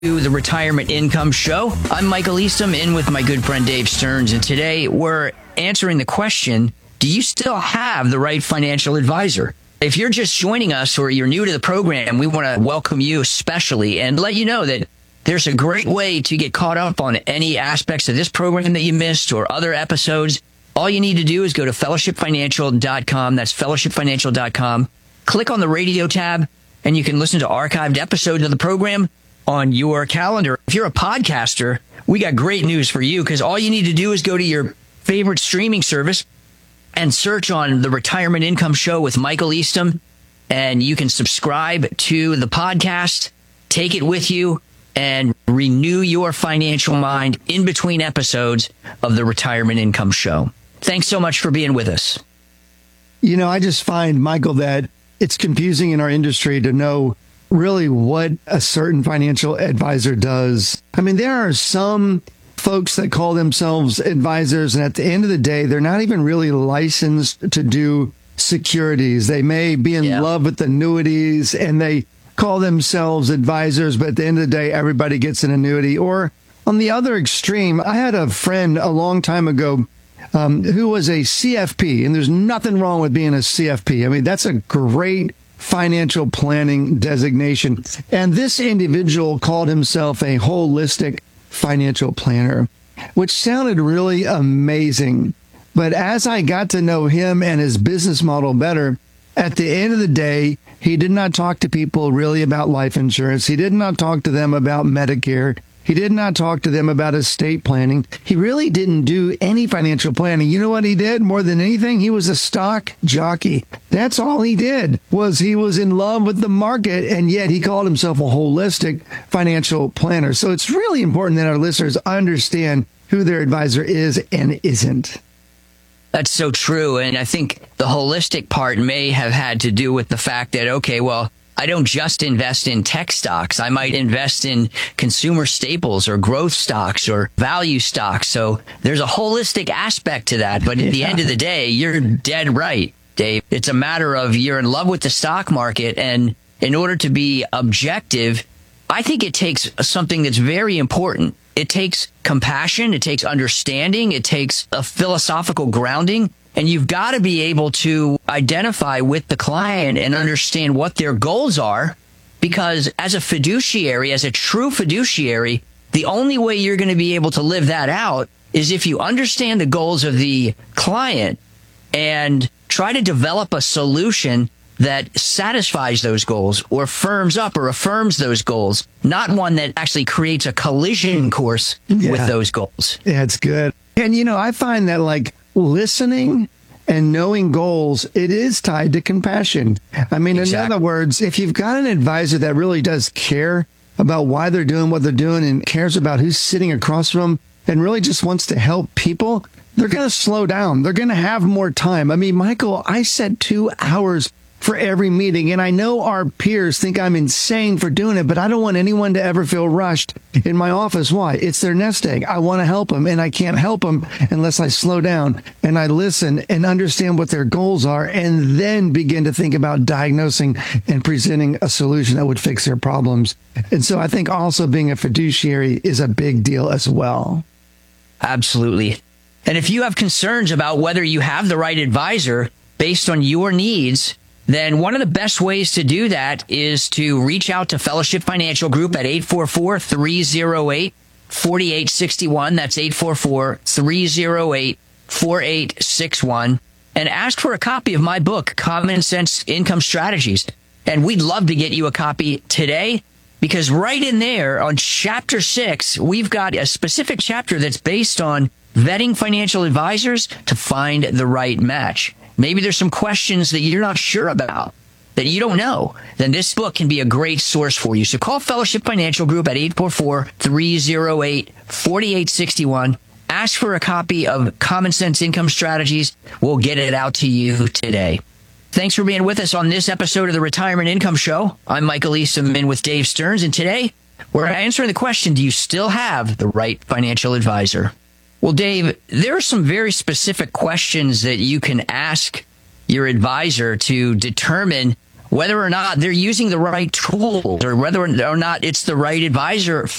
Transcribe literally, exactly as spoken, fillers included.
The Retirement Income Show. I'm Michael Eastham, in with my good friend Dave Stearns, and today we're answering the question, do you still have the right financial advisor? If you're just joining us or you're new to the program, we want to welcome you especially and let you know that there's a great way to get caught up on any aspects of this program that you missed or other episodes. All you need to do is go to fellowship financial dot com. That's fellowship financial dot com. Click on the radio tab, and you can listen to archived episodes of the program on your calendar. If you're a podcaster, we got great news for you, because all you need to do is go to your favorite streaming service and search on the Retirement Income Show with Michael Eastham, and you can subscribe to the podcast, take it with you, and renew your financial mind in between episodes of the Retirement Income Show. Thanks so much for being with us. You know, I just find, Michael, that it's confusing in our industry to know really what a certain financial advisor does. I mean, there are some folks that call themselves advisors, and at the end of the day, they're not even really licensed to do securities. They may be in yeah. love with annuities, and they call themselves advisors, but at the end of the day, everybody gets an annuity. Or on the other extreme, I had a friend a long time ago um, who was a C F P, and there's nothing wrong with being a C F P. I mean, that's a great financial planning designation. And this individual called himself a holistic financial planner, which sounded really amazing. But as I got to know him and his business model better, at the end of the day, he did not talk to people really about life insurance. He did not talk to them about Medicare. He did not talk to them about estate planning. He really didn't do any financial planning. You know what he did more than anything? He was a stock jockey. That's all he did, was he was in love with the market, and yet he called himself a holistic financial planner. So it's really important that our listeners understand who their advisor is and isn't. That's so true. And I think the holistic part may have had to do with the fact that, okay, well, I don't just invest in tech stocks. I might invest in consumer staples or growth stocks or value stocks. So there's a holistic aspect to that. But at yeah. the end of the day, you're dead right, Dave. It's a matter of you're in love with the stock market. And in order to be objective, I think it takes something that's very important. It takes compassion. It takes understanding. It takes a philosophical grounding. And you've got to be able to identify with the client and understand what their goals are, because as a fiduciary, as a true fiduciary, the only way you're going to be able to live that out is if you understand the goals of the client and try to develop a solution that satisfies those goals or firms up or affirms those goals, not one that actually creates a collision course yeah. with those goals. Yeah, it's good. And, you know, I find that, like, listening and knowing goals, it is tied to compassion. I mean, exactly. In other words, if you've got an advisor that really does care about why they're doing what they're doing and cares about who's sitting across from them and really just wants to help people, they're going to slow down. They're going to have more time. I mean, Michael, I said two hours for every meeting. And I know our peers think I'm insane for doing it, but I don't want anyone to ever feel rushed in my office. Why? It's their nest egg. I want to help them, and I can't help them unless I slow down and I listen and understand what their goals are, and then begin to think about diagnosing and presenting a solution that would fix their problems. And so I think also being a fiduciary is a big deal as well. Absolutely. And if you have concerns about whether you have the right advisor based on your needs, then one of the best ways to do that is to reach out to Fellowship Financial Group at eight four four, three oh eight, four eight six one. That's eight four four, three oh eight, four eight six one. And ask for a copy of my book, Common Sense Income Strategies. And we'd love to get you a copy today, because right in there on chapter six, we've got a specific chapter that's based on vetting financial advisors to find the right match. Maybe there's some questions that you're not sure about, that you don't know, then this book can be a great source for you. So call Fellowship Financial Group at eight four four, three oh eight, four eight six one. Ask for a copy of Common Sense Income Strategies. We'll get it out to you today. Thanks for being with us on this episode of the Retirement Income Show. I'm Michael Eastham, in with Dave Stearns, and today we're answering the question, do you still have the right financial advisor? Well, Dave, there are some very specific questions that you can ask your advisor to determine whether or not they're using the right tools or whether or not it's the right advisor